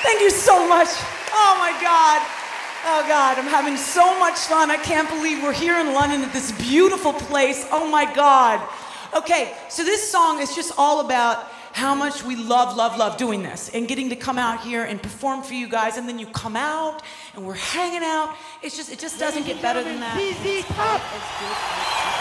Thank you so much. Oh my God. Oh God, I'm having so much fun. I can't believe we're here in London at this beautiful place. Oh my God. Okay, so this song is just all about how much we love doing this and getting to come out here and perform for you guys, and then you come out and we're hanging out. It just doesn't get better than that.